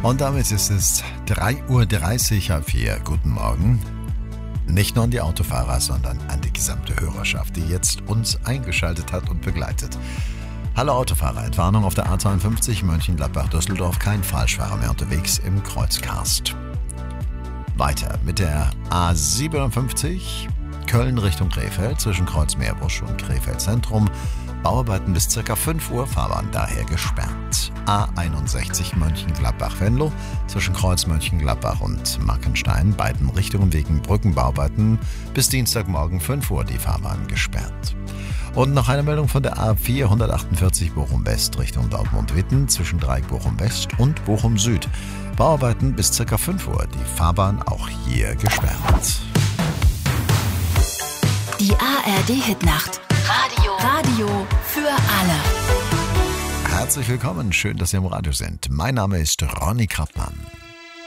Und damit ist es 3:30 Uhr, halb 4. Guten Morgen. Nicht nur an die Autofahrer, sondern an die gesamte Hörerschaft, die jetzt uns eingeschaltet hat und begleitet. Hallo Autofahrer, Entwarnung auf der A52 Mönchengladbach-Düsseldorf, kein Falschfahrer mehr unterwegs im Kreuzkarst. Weiter mit der A57 Köln Richtung Krefeld zwischen Kreuz Meerbusch und Krefeld Zentrum. Bauarbeiten bis ca. 5 Uhr, Fahrbahn daher gesperrt. A61 Mönchengladbach-Venlo zwischen Kreuz Mönchengladbach und Markenstein, beiden Richtungen wegen Brückenbauarbeiten bis Dienstagmorgen 5 Uhr die Fahrbahn gesperrt. Und noch eine Meldung von der A448 Bochum-West Richtung Dortmund-Witten zwischen Dreieck Bochum-West und Bochum-Süd. Bauarbeiten bis ca. 5 Uhr, die Fahrbahn auch hier gesperrt. Die ARD-Hitnacht. Radio für alle. Herzlich willkommen, schön, dass Sie im Radio sind. Mein Name ist Ronny Krappmann.